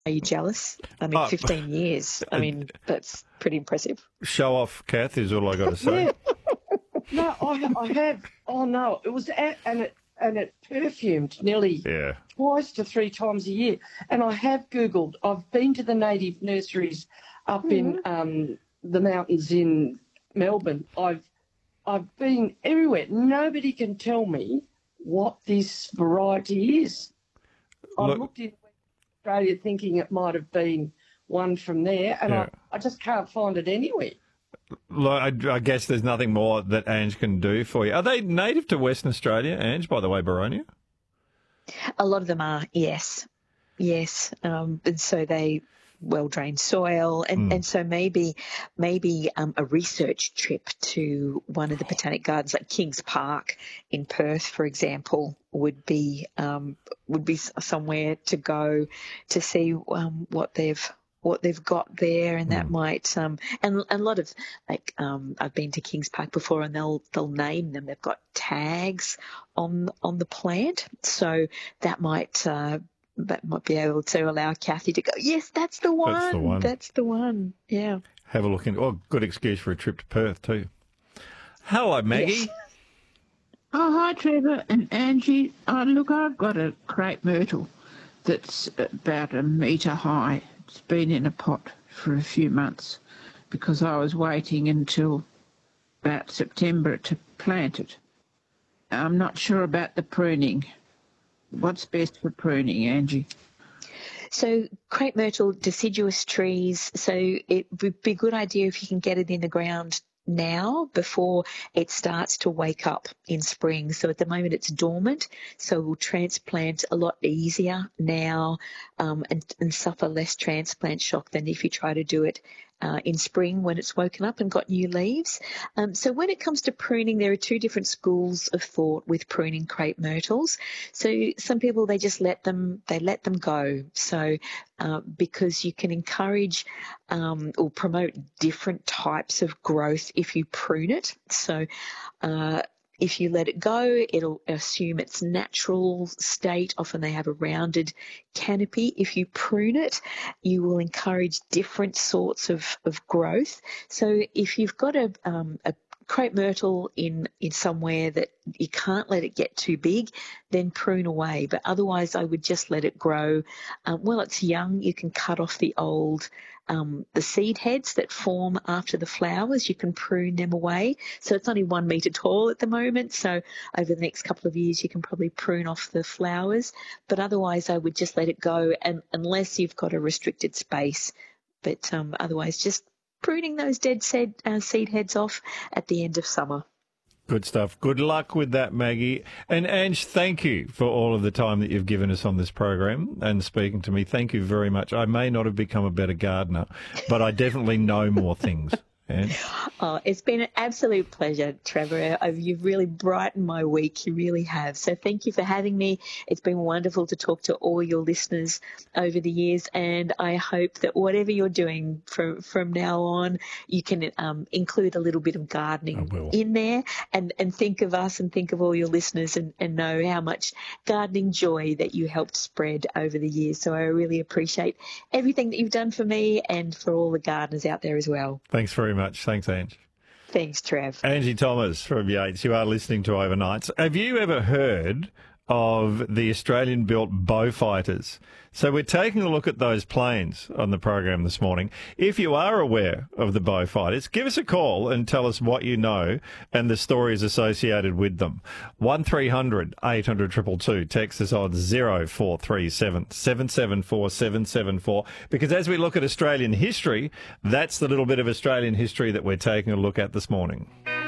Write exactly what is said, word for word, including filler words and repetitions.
Are you jealous? I mean, Oh. fifteen years. I mean, that's pretty impressive. Show off, Kath, is all I got to say. Yeah. No, I, I have. Oh no, it was at, and it and it perfumed nearly Yeah. twice to three times a year. And I have Googled. I've been to the native nurseries up Mm-hmm. in um, the mountains in Melbourne. I've I've been everywhere. Nobody can tell me what this variety is. I Look- looked in Australia thinking it might have been one from there, and Yeah. I, I just can't find it anywhere. Look, I, I guess there's nothing more that Ange can do for you. Are they native to Western Australia, Ange, by the way, Boronia? A lot of them are, yes, yes. Um, and so they well-drained soil, and, Mm. and so maybe maybe um, a research trip to one of the botanic gardens, like Kings Park in Perth, for example, would be um, would be s- somewhere to go to see um, what they've what they've got there, and that might um, and, and a lot of like um, I've been to Kings Park before, and they'll they'll name them. They've got tags on on the plant, so that might. Uh, that might be able to allow Kathy to go, yes, that's the one. That's the one. That's the one. Yeah. Have a look in. Oh, good excuse for a trip to Perth too. Hello, Maggie. Yes. Oh, hi, Trevor and Angie. Oh, look, I've got a crepe myrtle that's about a metre high. It's been in a pot for a few months because I was waiting until about September to plant it. I'm not sure about the pruning. What's best for pruning, Angie? So crepe myrtle, deciduous trees. So it would be a good idea if you can get it in the ground now before it starts to wake up in spring. So at the moment it's dormant, so we'll transplant a lot easier now um, and, and suffer less transplant shock than if you try to do it uh, in spring when it's woken up and got new leaves. Um, so when it comes to pruning, there are two different schools of thought with pruning crepe myrtles. So some people, they just let them, they let them go. So uh, because you can encourage um, or promote different types of growth if you prune it. So uh, if you let it go, it'll assume its natural state. Often they have a rounded canopy. If you prune it, you will encourage different sorts of, of growth. So if you've got a, um, a crepe myrtle in, in somewhere that you can't let it get too big, then prune away. But otherwise, I would just let it grow. Um, while it's young, you can cut off the old Um, the seed heads that form after the flowers. You can prune them away. So it's only one metre tall at the moment. So over the next couple of years, you can probably prune off the flowers. But otherwise, I would just let it go, and unless you've got a restricted space. But um, otherwise, just pruning those dead seed, uh, seed heads off at the end of summer. Good stuff. Good luck with that, Maggie. And Ange, thank you for all of the time that you've given us on this program and speaking to me. Thank you very much. I may not have become a better gardener, but I definitely know more things. Ange? Oh, it's been an absolute pleasure, Trevor. Uh, You've really brightened my week. You really have. So thank you for having me. It's been wonderful to talk to all your listeners over the years, and I hope that whatever you're doing from from now on, you can um, include a little bit of gardening in there, and, and think of us and think of all your listeners, and, and know how much gardening joy that you helped spread over the years. So I really appreciate everything that you've done for me and for all the gardeners out there as well. Thanks very much. Thanks, Ange. Thanks, Trev. Angie Thomas from Yates. You are listening to Overnights. Have you ever heard of the Australian-built Beaufighters? So we're taking a look at those planes on the program this morning. If you are aware of the Beaufighters, give us a call and tell us what you know and the stories associated with them. one three hundred eight hundred two two two. Text us on zero four three seven seven seven four seven seven four. Because as we look at Australian history, that's the little bit of Australian history that we're taking a look at this morning.